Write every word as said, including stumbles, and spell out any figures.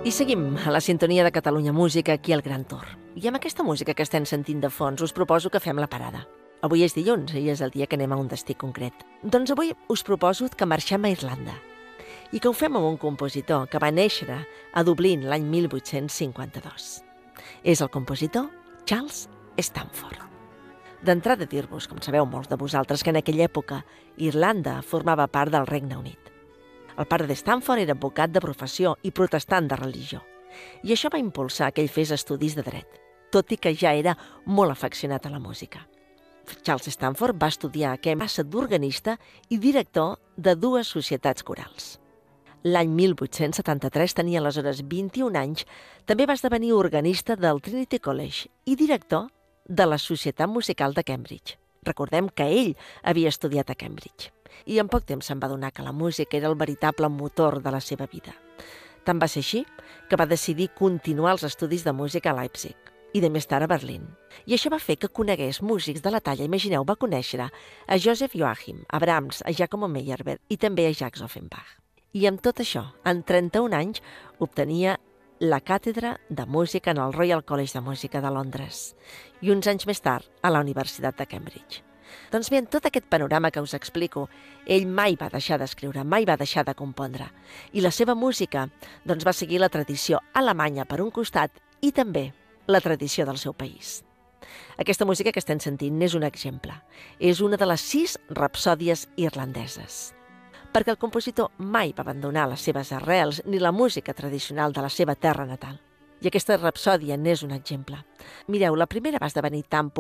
I seguim a la sintonia de Catalunya Música aquí al Gran Tour. I amb aquesta música que estem sentint de fons us proposo que fem la parada. Avui és dilluns i és el dia que anem a un destí concret. Doncs avui us proposo que marxem a Irlanda i que ho fem amb un compositor que va néixer a Dublín l'any mil vuit-cents cinquanta-dos. És el compositor Charles Stanford. D'entrada dir-vos, com sabeu molts de vosaltres, que en aquella època Irlanda formava part del Regne Unit. El pare de Stanford era advocat de professió i protestant de religió, i això va impulsar que ell fes estudis de dret, tot i que ja era molt afeccionat a la música. Charles Stanford va estudiar a Cambridge d'organista i director de dues societats corals. L'any mil vuit-cents setanta-tres tenia aleshores vint-i-un anys, també va esdevenir organista del Trinity College i director de la Societat Musical de Cambridge. Recordem que ell havia estudiat a Cambridge. I en poc temps se'n va adonar que la música era el veritable motor de la seva vida. Tant va ser així que va decidir continuar els estudis de música a Leipzig i de més tard a Berlín. I això va fer que conegués músics de la talla, imagineu, va conèixer a Joseph Joachim, a Brahms, a Giacomo Meyerbeer i també a Jacques Offenbach. I amb tot això, en trenta-un anys, obtenia la càtedra de música en el Royal College de Música de Londres i uns anys més tard a la Universitat de Cambridge. Doncs bé, en tot aquest panorama que us explico, ell mai va deixar d'escriure, mai va deixar de compondre. I la seva música doncs, va seguir la tradició alemanya per un costat i també la tradició del seu país. Aquesta música que estem sentint n'és un exemple. És una de les sis rapsòdies irlandeses. Perquè el compositor mai va abandonar les seves arrels ni la música tradicional de la seva terra natal. I aquesta rapsòdia n'és un exemple. Mireu, la primera va esdevenir tan popular